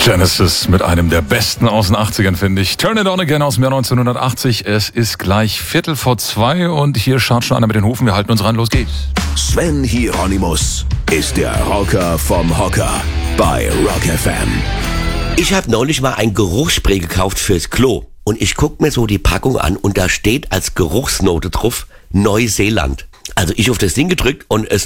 Genesis mit einem der besten aus den 80ern, finde ich. Turn It On Again aus dem Jahr 1980. Es ist gleich 1:15 und hier schaut schon einer mit den Hufen. Wir halten uns ran, los geht's. Sven Hieronymus ist der Rocker vom Hocker bei Rock FM. Ich habe neulich mal ein Geruchsspray gekauft fürs Klo. Und ich guck mir so die Packung an und da steht als Geruchsnote drauf Neuseeland. Also ich auf das Ding gedrückt und es...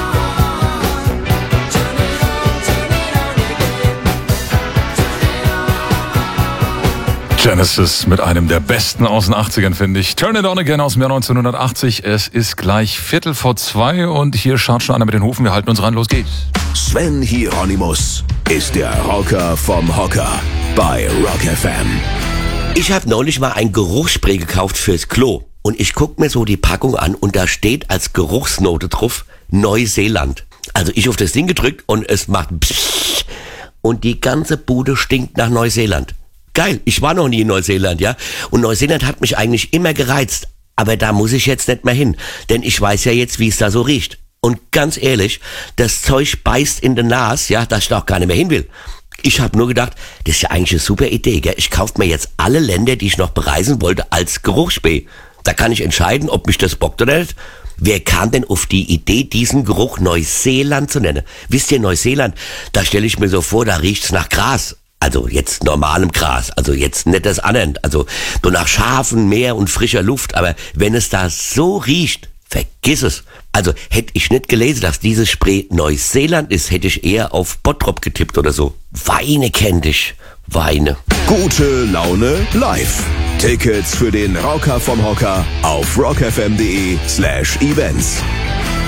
Genesis mit einem der besten aus den 80ern, finde ich. Turn It On Again aus dem Jahr 1980. Es ist gleich 1:15 und hier schaut schon einer mit den Hufen. Wir halten uns ran, los geht's. Sven Hieronymus ist der Rocker vom Hocker bei Rock FM. Ich habe neulich mal ein Geruchsspray gekauft fürs Klo. Und ich guck mir so die Packung an und da steht als Geruchsnote drauf Neuseeland. Also ich auf das Ding gedrückt und es macht Psst und die ganze Bude stinkt nach Neuseeland. Geil, ich war noch nie in Neuseeland, ja. Und Neuseeland hat mich eigentlich immer gereizt. Aber da muss ich jetzt nicht mehr hin. Denn ich weiß ja jetzt, wie es da so riecht. Und ganz ehrlich, das Zeug beißt in die Nase, ja, dass ich da auch gar nicht mehr hin will. Ich habe nur gedacht, das ist ja eigentlich eine super Idee, gell. Ich kaufe mir jetzt alle Länder, die ich noch bereisen wollte, als Geruchsspray. Da kann ich entscheiden, ob mich das bockt oder nicht. Wer kam denn auf die Idee, diesen Geruch Neuseeland zu nennen? Wisst ihr, Neuseeland, da stelle ich mir so vor, da riecht's nach Gras. Also jetzt normalem Gras, also jetzt nicht das andere, also nur nach Schafen, Meer und frischer Luft. Aber wenn es da so riecht, vergiss es. Also hätte ich nicht gelesen, dass dieses Spray Neuseeland ist, hätte ich eher auf Bottrop getippt oder so. Weine kenn dich, Weine. Gute Laune live. Tickets für den Rocker vom Hocker auf rockfm.de/events.